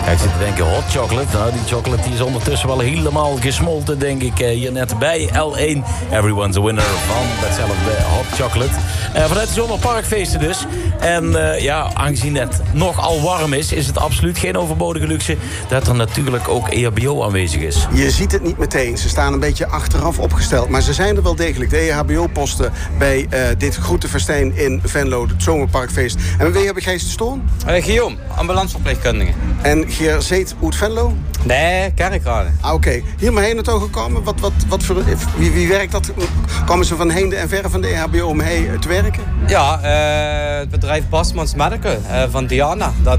Ja, ik zit te denken, hot chocolate. Nou, die chocolate die is ondertussen wel helemaal gesmolten, denk ik. Hier net bij L1. Everyone's a winner van datzelfde hot chocolate. Vanuit de zomerparkfeesten dus. En ja, aangezien het nogal warm is het absoluut geen overbodige luxe dat er natuurlijk ook EHBO aanwezig is. Je ziet het niet meteen. Ze staan een beetje achteraf opgesteld. Maar ze zijn er wel degelijk. De EHBO-posten bij dit groentefestijn in Venlo, het zomerparkfeest. En wie hebben Gijs de Stoorn? Guillaume, ambulanceverpleegkundige. En Geert uit Venlo? Nee, Kerkrade. Oké. Hier maar heen naartoe gekomen. Wie werkt dat? Komen ze van heinde en verre van de EHBO om heen te werken? Ja, het bedrijf Basmans Medical van Diana. Dat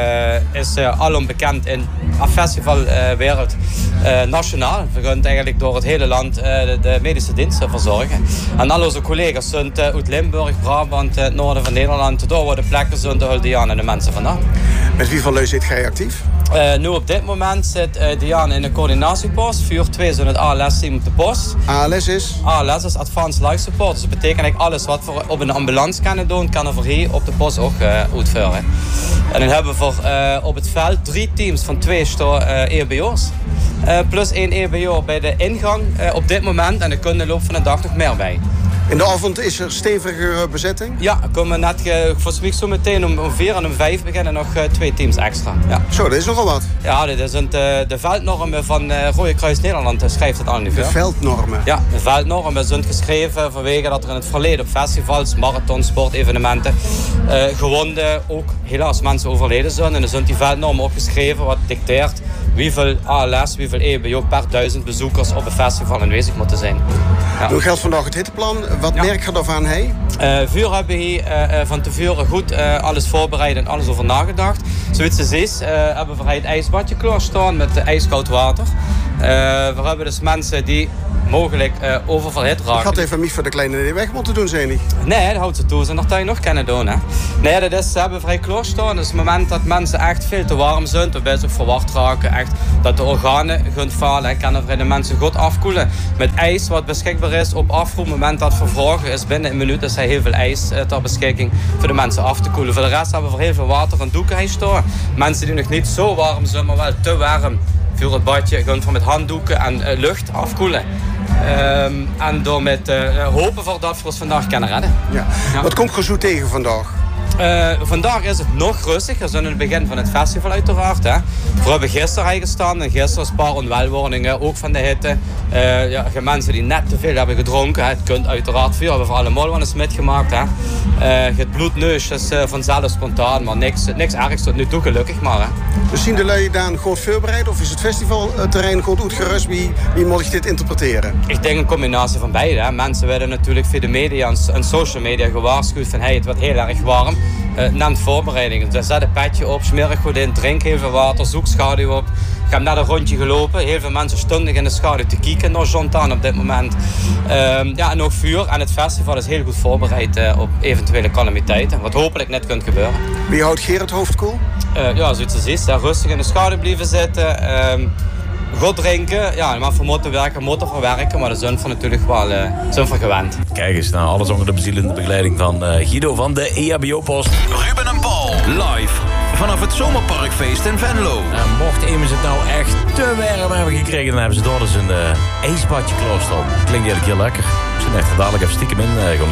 is alom bekend in de festivalwereld nationaal. We kunnen eigenlijk door het hele land de medische diensten verzorgen. En al onze collega's zijn uit Limburg, Brabant, het noorden van Nederland. Daar worden plekken zijn de Diana de mensen vandaan. Met wie van Leus zit jij actief? Nu op dit moment zit Diana in de coördinatiepost. 4-2 zijn het ALS-team op de post. ALS is? ALS is Advanced Life Support. Dus dat betekent eigenlijk alles wat we op een ambulance kunnen doen, kan we hier op de post ook uitvoeren. En dan hebben we op het veld 3 teams van 2 EHBO's. Plus 1 EHBO bij de ingang op dit moment. En er kunnen in de loop van de dag nog meer bij. In de avond is er stevige bezetting? Ja, er komen net volgens mij zo meteen om 4 en om 5 beginnen nog 2 teams extra. Ja. Zo, dat is nogal wat. Ja, dit zijn de veldnormen van Rode Kruis Nederland schrijft het al nu. De veldnormen? Ja, de veldnormen zijn geschreven vanwege dat er in het verleden op festivals, marathons, sportevenementen gewonden ook helaas mensen overleden zijn. En er zijn die veldnormen opgeschreven wat dicteert hoeveel ALS, hoeveel EHBO per 1000 bezoekers op een festival aanwezig moeten zijn. Ja. Nu geldt vandaag het hitteplan. Wat merk je daarvan, hey? Vuur hebben we hier van tevoren goed alles voorbereid en alles over nagedacht. Zoals je ziet hebben we het ijsbadje klaarstaan met ijskoud water. We hebben dus mensen die mogelijk oververhit raken. Ik had even niet voor de kleine die weg moeten doen, zei niet? Nee, dat houdt ze toe. Ze nog nog kunnen doen. Hè. Nee, dat is, ze hebben vrij klaarstaan. Dus op het moment dat mensen echt veel te warm zijn, of best ook verward raken, echt, dat de organen gaan falen, kunnen we de mensen goed afkoelen. Met ijs wat beschikbaar is op afroep, op het moment dat vervragen is, binnen een minuut is er heel veel ijs ter beschikking voor de mensen af te koelen. Voor de rest hebben we heel veel water en doeken staan. Mensen die nog niet zo warm zijn, maar wel te warm voor het badje, gaan we met handdoeken en lucht afkoelen. En door met hopen voor dat we ons vandaag kunnen redden. Ja. Ja. Wat komt er zo tegen vandaag? Vandaag is het nog rustiger. We zijn in het begin van het festival uiteraard. Hè. We hebben gisteren gestaan en gisteren is een paar onwelwordingen, ook van de hitte. Mensen die net te veel hebben gedronken. Hè. Het kunt uiteraard veel. We hebben voor allemaal wel eens metgemaakt. Hè. Het bloedneus is vanzelf spontaan, maar niks ergs tot nu toe gelukkig maar. Hè. Dus zien de lui daar goed voorbereid of is het festivalterrein goed uitgerust? Wie moet ik dit interpreteren? Ik denk een combinatie van beide. Hè. Mensen werden natuurlijk via de media en social media gewaarschuwd van het wordt heel erg warm. Neem voorbereidingen. Dus zet een petje op, smerig goed in, drink heel veel water, zoek schaduw op. Ik heb net een rondje gelopen. Heel veel mensen stonden in de schaduw te kijken naar Jontaan op dit moment. En ook vuur. En het festival is heel goed voorbereid op eventuele calamiteiten. Wat hopelijk net kunt gebeuren. Wie houdt Geert het hoofd koel? Zoals je ziet. Rustig in de schaduw blijven zitten. Goed drinken, ja, maar voor moeten werken, moeten verwerken, maar de zijn van natuurlijk wel zijn van gewend. Kijk eens, nou, alles onder de bezielende begeleiding van Guido van de EHBO-post. Ruben en Paul, live vanaf het zomerparkfeest in Venlo. En mocht Emens het nou echt te warm hebben gekregen, dan hebben ze door dus een ijsbadje klaarstaan. Klinkt eigenlijk heel lekker. Misschien echt dadelijk even stiekem in